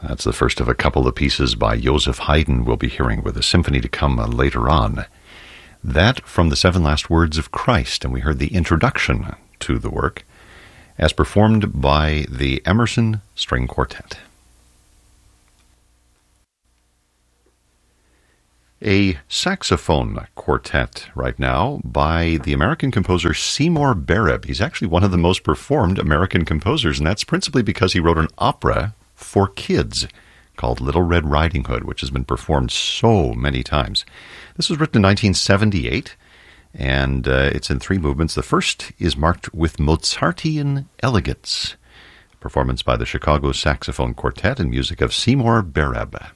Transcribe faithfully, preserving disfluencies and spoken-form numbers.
That's the first of a couple of pieces by Joseph Haydn we'll be hearing, with a symphony to come uh, later on. That from the Seven Last Words of Christ, and we heard the introduction to the work as performed by the Emerson String Quartet. A saxophone quartet right now by the American composer Seymour Barab. He's actually one of the most performed American composers, and that's principally because he wrote an opera for kids called Little Red Riding Hood, which has been performed so many times. This was written in nineteen seventy-eight, and uh, it's in three movements. The first is marked with Mozartian elegance, performance by the Chicago Saxophone Quartet and music of Seymour Barab.